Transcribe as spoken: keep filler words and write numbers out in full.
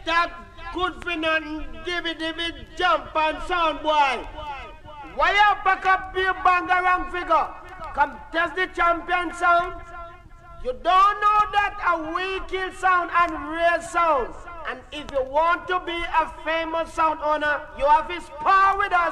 That good for nothing, give it a bit jump and sound boy. Why you pack up your banger and figure? Come test the champion sound. You don't know that a we kill sound and raise sound. And if you want to be a famous sound owner, you have to spar with us.